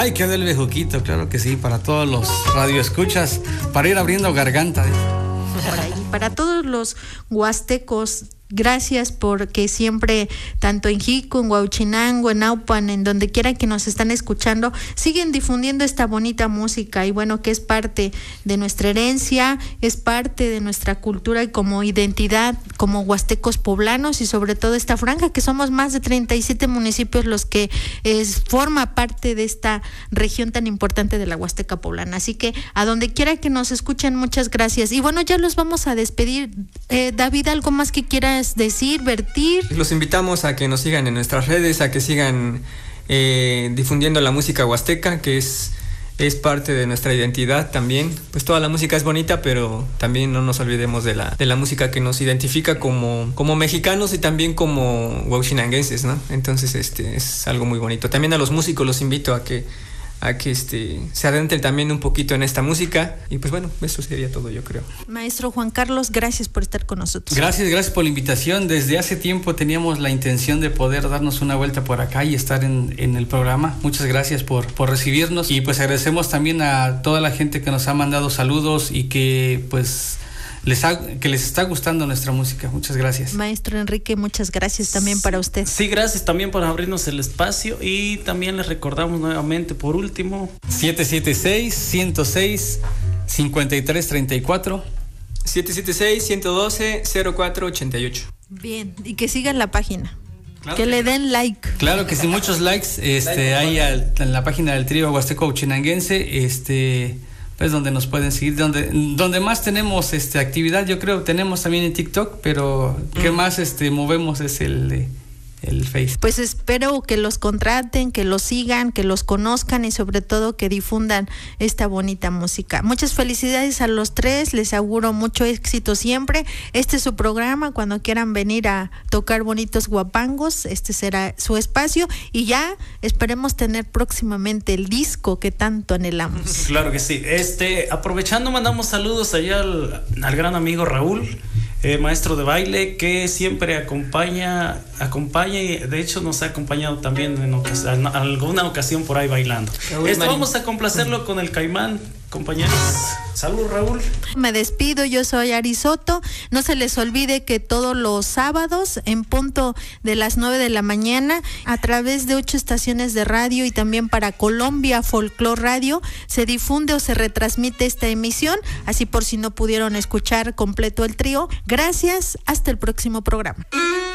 Ay, qué del bejuquito, claro que sí, para todos los radioescuchas, para ir abriendo garganta. Por ahí, para todos los huastecos, gracias porque siempre, tanto en Jico, en Huauchinango, en Naupan, en donde quiera que nos están escuchando, siguen difundiendo esta bonita música y bueno, que es parte de nuestra herencia, es parte de nuestra cultura y como identidad, como huastecos poblanos y sobre todo esta franja, que somos más de 37 municipios los que forma parte de esta región tan importante de la Huasteca Poblana. Así que a donde quiera que nos escuchen, muchas gracias. Y bueno, ya los vamos a despedir. David, ¿algo más que quieras decir, vertir? Los invitamos a que nos sigan en nuestras redes, a que sigan difundiendo la música huasteca, que es parte de nuestra identidad también. Pues toda la música es bonita, pero también no nos olvidemos de la música que nos identifica como mexicanos y también como huauchinanguenses, ¿no? Entonces es algo muy bonito. También a los músicos los invito a que se adentren también un poquito en esta música y pues bueno, eso sería todo, yo creo. Maestro Juan Carlos, gracias por estar con nosotros. Gracias por la invitación. Desde hace tiempo teníamos la intención de poder darnos una vuelta por acá y estar en el programa. Muchas gracias por recibirnos y pues agradecemos también a toda la gente que nos ha mandado saludos y que pues que les está gustando nuestra música. Muchas gracias. Maestro Enrique, muchas gracias también para usted. Sí, gracias también por abrirnos el espacio y también les recordamos nuevamente por último 776-106-5334 776-112-0488. Bien, y que sigan la página. Claro que le den like. Claro que sí, muchos likes ahí en la página del trío Huasteco Huauchinanguense, pues donde nos pueden seguir, donde más tenemos actividad, yo creo. Tenemos también en TikTok, pero que más movemos es el Face. Pues espero que los contraten, que los sigan, que los conozcan y sobre todo que difundan esta bonita música. Muchas felicidades a los tres, les auguro mucho éxito siempre. Este es su programa, cuando quieran venir a tocar bonitos guapangos, este será su espacio y ya esperemos tener próximamente el disco que tanto anhelamos. Claro que sí. Aprovechando, mandamos saludos allá al gran amigo Raúl, maestro de baile, que siempre acompaña y de hecho nos ha acompañado también en alguna ocasión por ahí bailando. Vamos a complacerlo con el Caimán, compañeros. Salud, Raúl. Me despido, yo soy Ari Soto. No se les olvide que todos los sábados en punto de las 9 de la mañana a través de 8 estaciones de radio y también para Colombia Folklore Radio se difunde o se retransmite esta emisión, así por si no pudieron escuchar completo el trío. Gracias, hasta el próximo programa.